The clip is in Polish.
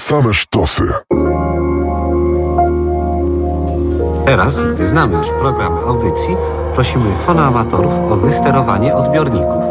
Same sztosy. Teraz, gdy znamy już program audycji, prosimy fonoamatorów o wysterowanie odbiorników.